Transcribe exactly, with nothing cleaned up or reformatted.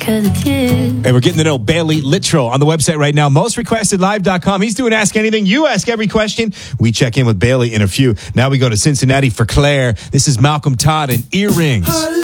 because it's you. Hey, we're getting to know Bailey Littrell on the website right now, most requested live dot com. He's doing Ask Anything. You ask every question. We check in with Bailey in a few. Now we go to Cincinnati for Claire. This is Malcolm Todd and Earrings.